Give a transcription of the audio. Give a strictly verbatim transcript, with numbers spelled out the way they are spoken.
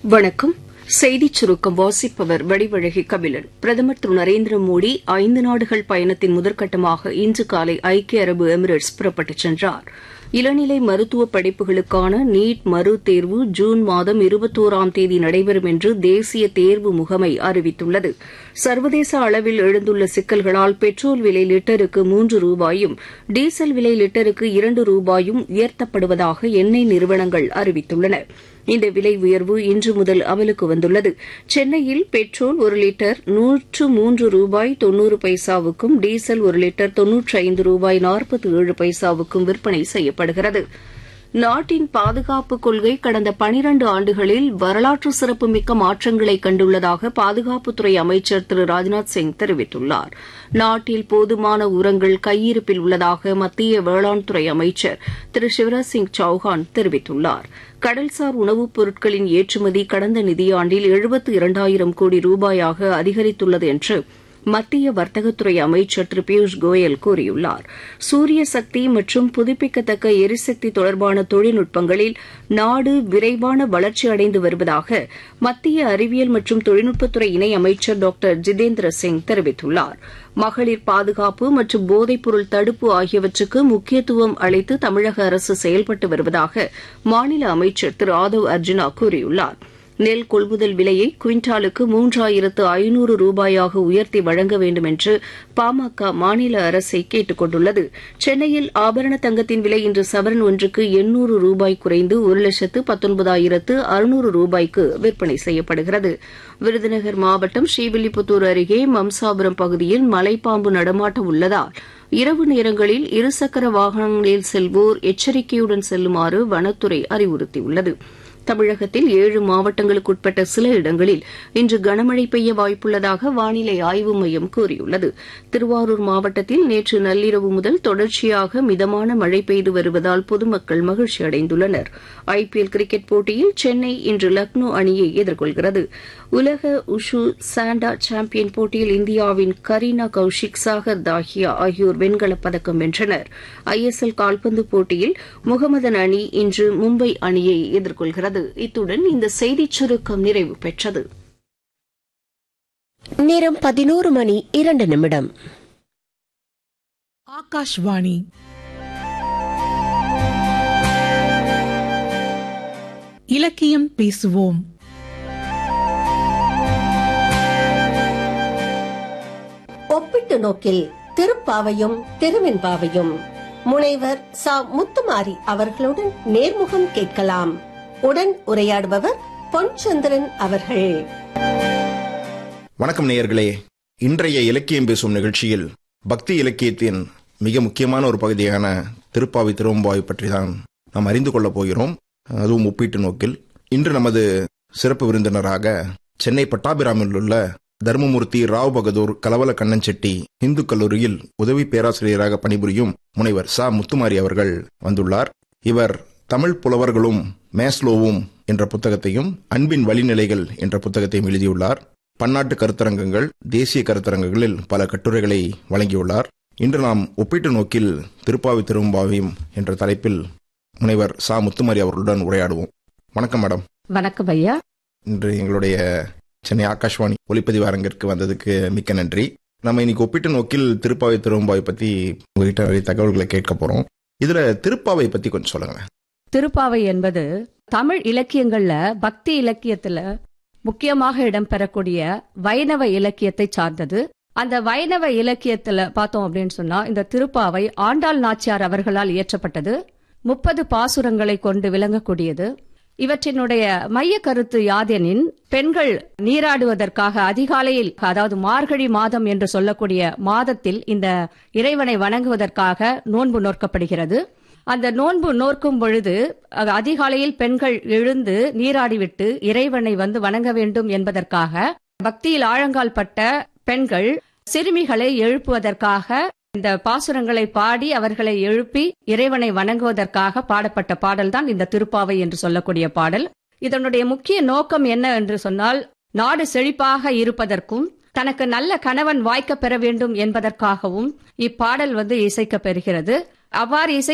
வணக்கம். செய்திச் சுருக்கம் வாசிப்பவர் வடிவழகி கபிலன். பிரதமர் திரு நரேந்திர மோடி ஐந்து நாடுகள் பயணத்தின் முதற்கட்டமாக இன்று காலை ஐக்கிய அரபு எமிரேட்ஸ் புறப்பட்டுச் சென்றார். இளநிலை மருத்துவ படிப்புகளுக்கான நீட் மறு தேர்வு ஜூன் மாதம் இருபத்தோராம் தேதி நடைபெறும் என்று தேசிய தேர்வு முகமை அறிவித்துள்ளது. சர்வதேச அளவில் எழுந்துள்ள சிக்கல்களால் பெட்ரோல் விலை லிட்டருக்கு மூன்று ரூபாயும் டீசல் விலை லிட்டருக்கு இரண்டு ரூபாயும் உயர்த்தப்படுவதாக எண்ணெய் நிறுவனங்கள் அறிவித்துள்ளன. இந்த விலை உயர்வு இன்று முதல் அமலுக்கு வந்துள்ளது. சென்னையில் பெட்ரோல் ஒரு லிட்டர் நூற்று மூன்று ரூபாய் தொன்னூறு பைசாவுக்கும் டீசல் ஒரு லிட்டர் தொன்னூற்றி ஐந்து ரூபாய் நாற்பத்தி ஏழு பைசாவுக்கும் விற்பனை செய்யப்படுகிறது. நாட்டின் பாதுகாப்பு கொள்கை கடந்த பனிரண்டு ஆண்டுகளில் வரலாற்று சிறப்புமிக்க மாற்றங்களை கண்டுள்ளதாக பாதுகாப்புத்துறை அமைச்சர் திரு ராஜ்நாத் சிங் தெரிவித்துள்ளார். நாட்டில் போதுமான உரங்கள் கையிருப்பில் உள்ளதாக மத்திய வேளாண் துறை அமைச்சர் திரு சிவராஜ் சிங் சௌஹான் தெரிவித்துள்ளார். கடல்சார் உணவுப் பொருட்களின் ஏற்றுமதி கடந்த நிதியாண்டில் எழுபத்து இரண்டாயிரம் கோடி ரூபாயாக அதிகரித்துள்ளது என்று மத்திய வர்த்தகத்துறை அமைச்சர் திரு பியூஷ் கோயல் கூறியுள்ளார். சூரிய சக்தி மற்றும் புதுப்பிக்கத்தக்க எரிசக்தி தொடர்பான தொழில்நுட்பங்களில் நாடு விரைவான வளர்ச்சி அடைந்து வருவதாக மத்திய அறிவியல் மற்றும் தொழில்நுட்பத்துறை இணை அமைச்சர் டாக்டர் ஜிதேந்திர சிங் தெரிவித்துள்ளார். மகளிர் பாதுகாப்பு மற்றும் போதைப்பொருள் தடுப்பு ஆகியவற்றுக்கு முக்கியத்துவம் அளித்து தமிழக அரசு செயல்பட்டு வருவதாக மாநில அமைச்சர் திரு ஆதவ் அர்ஜுனா கூறியுள்ளார். நெல் கொள்முதல் விலையை குவிண்டாலுக்கு மூன்றாயிரத்து ஐநூறு ரூபாயாக உயர்த்தி வழங்க வேண்டும் என்று பாமக மாநில அரசை கேட்டுக் கொண்டுள்ளது. சென்னையில் ஆபரண தங்கத்தின் விலை இன்று சவரன் ஒன்றுக்கு எண்ணூறு ரூபாய் குறைந்து ஒரு லட்சத்து பத்தொன்பதாயிரத்து அறுநூறு ரூபாய்க்கு விற்பனை செய்யப்படுகிறது. விருதுநகர் மாவட்டம் ஸ்ரீவில்லிபுத்தூர் அருகே மம்சாபுரம் பகுதியில் மலைப்பாம்பு நடமாட்டம் உள்ளதால் இரவு நேரங்களில் இருசக்கர வாகனங்களில் செல்வோர் எச்சரிக்கையுடன் செல்லுமாறு வனத்துறை அறிவுறுத்தியுள்ளது. தமிழகத்தில் ஏழு மாவட்டங்களுக்குட்பட்ட சில இடங்களில் இன்று கனமழை பெய்ய வாய்ப்புள்ளதாக வானிலை ஆய்வு மையம் கூறியுள்ளது. திருவாரூர் மாவட்டத்தில் நேற்று நள்ளிரவு முதல் தொடர்ச்சியாக மிதமான மழை பெய்து வருவதால் பொதுமக்கள் மகிழ்ச்சி அடைந்துள்ளனர். ஐபிஎல் கிரிக்கெட் போட்டியில் சென்னை இன்று லக்னோ அணியை எதிர்கொள்கிறது. உலக உஷு சாண்டா சாம்பியன் போட்டியில் இந்தியாவின் கரீனா கௌஷிக், சாகர் தாஹியா ஆகியோர் வெண்கலப் பதக்கம் வென்றனர். ஐஎஸ்எல் கால்பந்து போட்டியில் முகமதன் அணி இன்று மும்பை அணியை எதிர்கொள்கிறது. இத்துடன் இந்த செய்திச் சுருக்கம் நிறைவு பெற்றது. நேரம் பதினோரு மணி இரண்டு நிமிடம். ஆகாஷ்வாணி இலக்கியம் பேசுவோம். ஒப்பிட்டு நோக்கில் திருப்பாவையும் திருவெண்பாவையும் முனைவர் ச முத்துமாரி அவர்களுடன் நேர்முகம் கேட்கலாம். உடன் உரையாடுபவர் பொன்சந்திரன் அவர்கள். வணக்கம் நேயர்களே. இன்றைய இலக்கியம் பேசும் நிகழ்ச்சியில் பக்தி இலக்கியத்தின் மிக முக்கியமான ஒரு பகுதியான திருப்பாவை திருவெம்பாவை பற்றி தான் நாம் அறிந்து கொள்ளப் போகிறோம். அதுவும் ஒப்பீட்டு நோக்கில். இன்று நமது சிறப்பு விருந்தினராக சென்னை பட்டாபிராமில் உள்ள தர்மமூர்த்தி ராவ் பகதூர் கலவல கண்ணன் செட்டி இந்து கல்லூரியில் உதவி பேராசிரியராக பணிபுரியும் முனைவர் ச முத்துமாரி அவர்கள் வந்துள்ளார். இவர் தமிழ் புலவர்களும் மேஸ்லோவும் என்ற புத்தகத்தையும் அன்பின் வழிநிலைகள் என்ற புத்தகத்தையும் எழுதியுள்ளார். பன்னாட்டு கருத்தரங்கங்கள், தேசிய கருத்தரங்குகளில் பல கட்டுரைகளை வழங்கியுள்ளார். இன்று நாம் ஒப்பீட்டு நோக்கில் திருப்பாவை திருவெம்பாவையும் என்ற தலைப்பில் முனைவர் ச முத்துமாரி அவர்களுடன் உரையாடுவோம். வணக்கம் மேடம். வணக்கம் ஐயா. இன்று எங்களுடைய சென்னை ஆகாஷ்வாணி ஒளிப்பதிவு அரங்கிற்கு வந்ததுக்கு மிக்க நன்றி. நம்ம இன்னைக்கு ஒப்பீட்டு நோக்கில் திருப்பாவை திருவெம்பாவை பத்தி உங்ககிட்ட நிறைய தகவல்களை கேட்க போறோம். இதுல திருப்பாவை பத்தி கொஞ்சம் சொல்லுங்க. திருப்பாவை என்பது தமிழ் இலக்கியங்கள்ல பக்தி இலக்கியத்துல முக்கியமாக இடம்பெறக்கூடிய வைணவ இலக்கியத்தை சார்ந்தது. அந்த வைணவ இலக்கியத்துல பார்த்தோம் அப்படின்னு சொன்னா இந்த திருப்பாவை ஆண்டாள் நாச்சியார் அவர்களால் இயற்றப்பட்டது. முப்பது பாசுரங்களை கொண்டு விளங்கக்கூடியது. இவற்றினுடைய மைய கருத்து யாதெனின், பெண்கள் நீராடுவதற்காக அதிகாலையில், அதாவது மார்கழி மாதம் என்று சொல்லக்கூடிய மாதத்தில் இந்த இறைவனை வணங்குவதற்காக நோன்பு நோக்கப்படுகிறது. அந்த நோன்பு நோக்கும் பொழுது அதிகாலையில் பெண்கள் எழுந்து நீராடிவிட்டு இறைவனை வந்து வணங்க வேண்டும் என்பதற்காக பக்தியில் ஆழங்கால் பட்ட பெண்கள் சிறுமிகளை எழுப்புவதற்காக இந்த பாசுரங்களை பாடி அவர்களை எழுப்பி இறைவனை வணங்குவதற்காக பாடப்பட்ட பாடல் தான் இந்த திருப்பாவை என்று சொல்லக்கூடிய பாடல். இதனுடைய முக்கிய நோக்கம் என்ன என்று சொன்னால், நாடு செழிப்பாக இருப்பதற்கும் தனக்கு நல்ல கணவன் வாய்க்க பெற வேண்டும் என்பதற்காகவும் இப்பாடல் வந்து இசைக்க பெறுகிறது. அவ்வாறு இசை